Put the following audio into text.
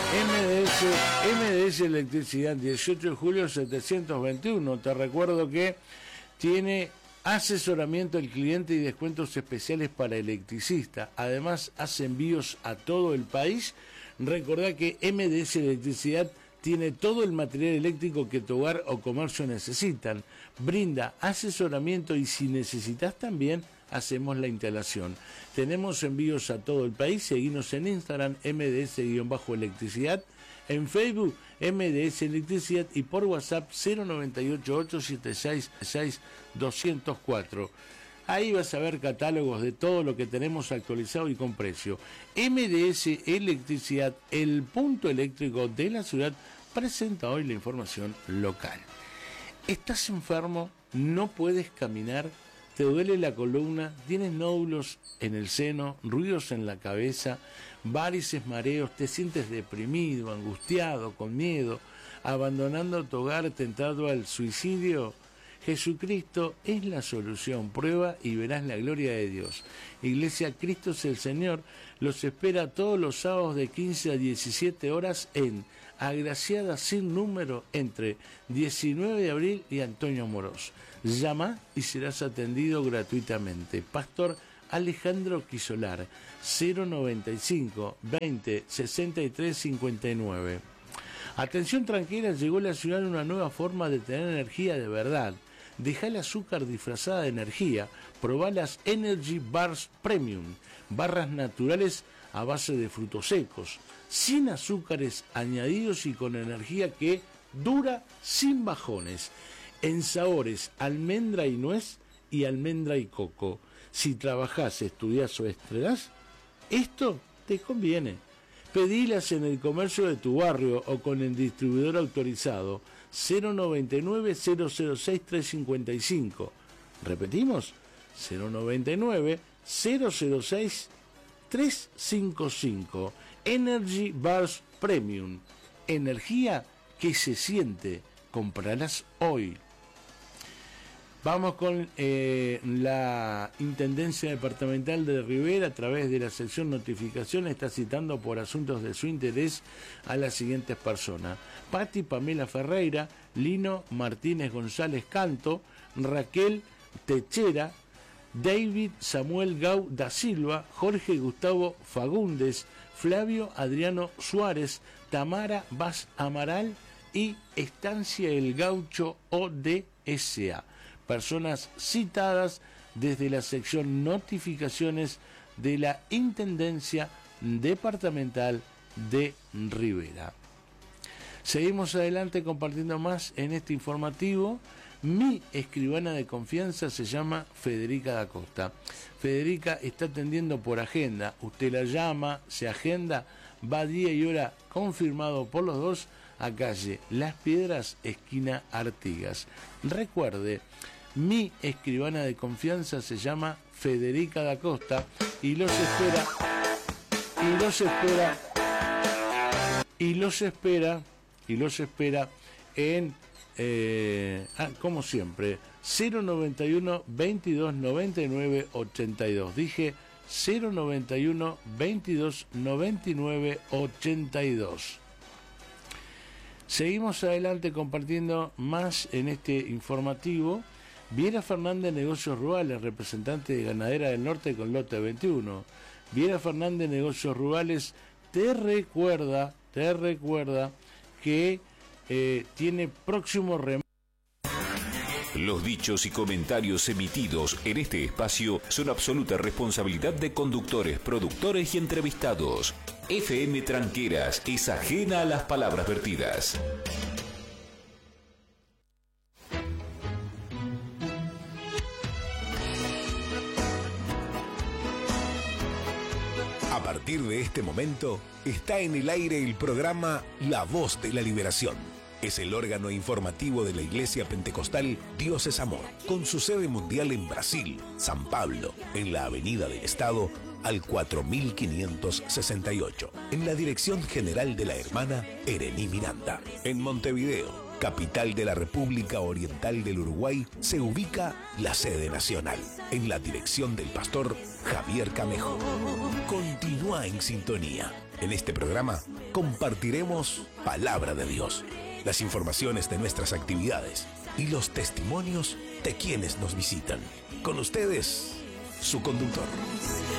MDS Electricidad, 18 de julio 721. Te recuerdo que tiene asesoramiento al cliente y descuentos especiales para electricista. Además, hace envíos a todo el país. Recordá que MDS Electricidad tiene todo el material eléctrico que tu hogar o comercio necesitan. Brinda asesoramiento y si necesitas también hacemos la instalación. Tenemos envíos a todo el país. Seguinos en Instagram MDS-electricidad, en Facebook MDS Electricidad y por WhatsApp 098-876-6204. Ahí vas a ver catálogos de todo lo que tenemos actualizado y con precio. MDS Electricidad, el punto eléctrico de la ciudad, presenta hoy la información local. ¿Estás enfermo? ¿No puedes caminar? ¿Te duele la columna? ¿Tienes nódulos en el seno? ¿Ruidos en la cabeza? ¿Varices, mareos? ¿Te sientes deprimido, angustiado, con miedo? ¿Abandonando tu hogar, tentado al suicidio? Jesucristo es la solución. Prueba y verás la gloria de Dios. Iglesia Cristo es el Señor los espera todos los sábados de 15 a 17 horas en Agraciada sin número entre 19 de abril y Antonio Morós. Llama y serás atendido gratuitamente. Pastor Alejandro Quisolar, 095 20 63 59. Atención tranquila, llegó a la ciudad una nueva forma de tener energía de verdad. Deja el azúcar disfrazada de energía. Probá las Energy Bars Premium, barras naturales a base de frutos secos, sin azúcares añadidos y con energía que dura sin bajones. En sabores almendra y nuez y almendra y coco. Si trabajás, estudiás o estrenás, esto te conviene. Pedilas en el comercio de tu barrio o con el distribuidor autorizado 099-006-355. Repetimos, 099-006-355. Energy Bars Premium. Energía que se siente. Comprarás hoy. Vamos con la Intendencia Departamental de Rivera, a través de la sección notificaciones, está citando por asuntos de su interés a las siguientes personas: Patti Pamela Ferreira, Lino Martínez González Canto, Raquel Techera, David Samuel Gau da Silva, Jorge Gustavo Fagundes, Flavio Adriano Suárez, Tamara Vaz Amaral y Estancia El Gaucho ODSA. Personas citadas desde la sección notificaciones de la Intendencia Departamental de Rivera. Seguimos adelante compartiendo más en este informativo. Mi escribana de confianza se llama Federica da Costa. Federica está atendiendo por agenda. Usted la llama, se agenda, va día y hora confirmado por los dos a calle Las Piedras, esquina Artigas. Recuerde, mi escribana de confianza se llama Federica da Costa y los espera en como siempre 091 22 99 82. Dije 091 22 99 82. Seguimos adelante compartiendo más en este informativo. Viera Fernández, Negocios Rurales, representante de Ganadera del Norte con lote 21. Viera Fernández, Negocios Rurales, te recuerda que tiene próximo remoto. Los dichos y comentarios emitidos en este espacio son absoluta responsabilidad de conductores, productores y entrevistados. FM Tranqueras es ajena a las palabras vertidas. A partir de este momento, está en el aire el programa La Voz de la Liberación. Es el órgano informativo de la Iglesia Pentecostal Dios es Amor, con su sede mundial en Brasil, San Pablo, en la Avenida del Estado, al 4568, en la dirección general de la hermana Erení Miranda. En Montevideo, capital de la República Oriental del Uruguay, se ubica la sede nacional, en la dirección del pastor Javier Camejo. Continúa en sintonía. En este programa compartiremos Palabra de Dios, las informaciones de nuestras actividades y los testimonios de quienes nos visitan. Con ustedes, su conductor.